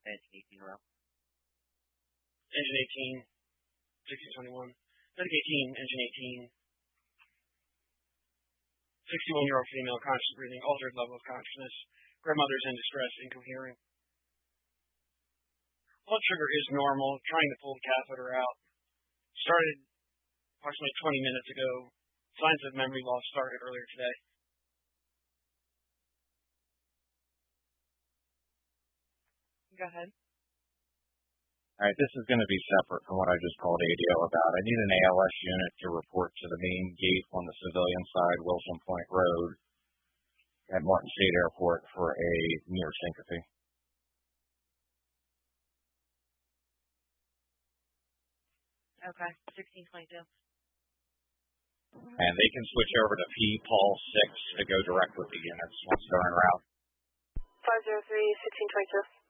Engine 18 route. Engine 18, 1621. Medic 18, Engine 18. 61-year-old female, conscious breathing, altered level of consciousness. Grandmother's in distress, incoherent. Blood sugar is normal, trying to pull the catheter out. Started approximately 20 minutes ago. Signs of memory loss started earlier today. Go ahead. All right, this is going to be separate from what I just called ADO about. I need an ALS unit to report to the main gate on the civilian side, Wilson Point Road, at Martin State Airport for a near syncope. Okay, 1622. And they can switch over to P-Paul 6 to go direct with the units once they're en route. 503, 1622.